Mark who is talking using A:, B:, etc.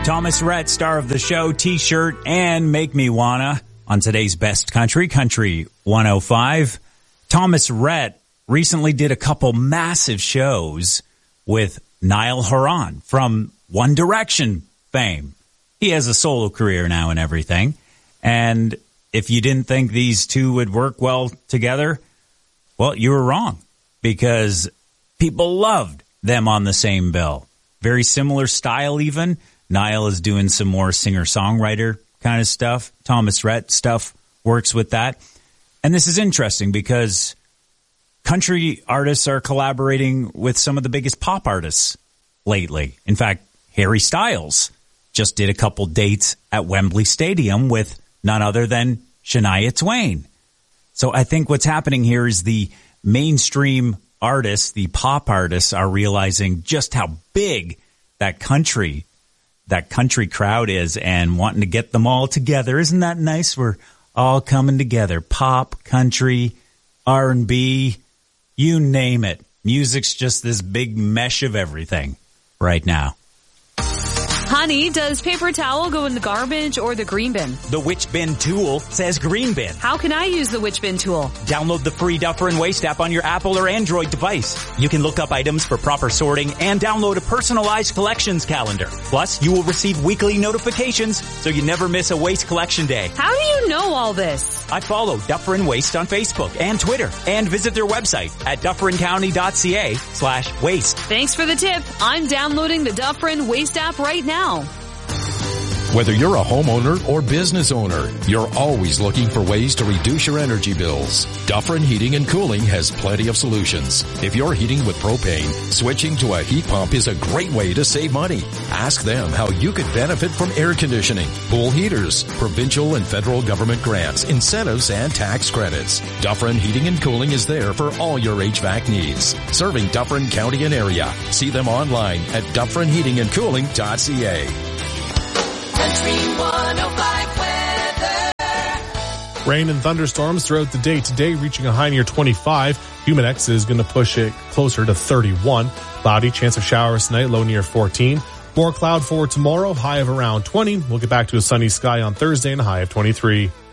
A: Thomas Rhett, star of the show, T-shirt, and Make Me Wanna on today's Best Country, Country 105. Thomas Rhett recently did a couple massive shows with Niall Horan from One Direction fame. He has a solo career now and everything. And if you didn't think these two would work well together, well, you were wrong, because people loved them on the same bill. Very similar style even. Niall is doing some more singer-songwriter kind of stuff. Thomas Rhett stuff works with that. And this is interesting because country artists are collaborating with some of the biggest pop artists lately. In fact, Harry Styles just did a couple dates at Wembley Stadium with none other than Shania Twain. So I think what's happening here is the mainstream artists, the pop artists, are realizing just how big that country crowd is and wanting to get them all together. Isn't that nice? We're all coming together. Pop, country, R&B, you name it. Music's just this big mesh of everything right now.
B: Honey, does paper towel go in the garbage or the green bin?
C: The Which Bin tool says green bin.
B: How can I use the Which Bin tool?
C: Download the free Duffer & Waste app on your Apple or Android device. You can look up items for proper sorting and download a personalized collections calendar. Plus, you will receive weekly notifications so you never miss a waste collection day.
B: How do you know all this?
C: I follow Duffer & Waste on Facebook and Twitter and visit their website at dufferincounty.ca/waste.
B: Thanks for the tip. I'm downloading the Duffer & Waste app right now.
D: Whether you're a homeowner or business owner, you're always looking for ways to reduce your energy bills. Dufferin Heating and Cooling has plenty of solutions. If you're heating with propane, switching to a heat pump is a great way to save money. Ask them how you could benefit from air conditioning, pool heaters, provincial and federal government grants, incentives, and tax credits. Dufferin Heating and Cooling is there for all your HVAC needs. Serving Dufferin County and area. See them online at dufferinheatingandcooling.ca.
E: Country 105 weather.
F: Rain and thunderstorms throughout the day today, reaching a high near 25. Humidex is going to push it closer to 31. Cloudy, chance of showers tonight, low near 14. More cloud for tomorrow, high of around 20. We'll get back to a sunny sky on Thursday and a high of 23.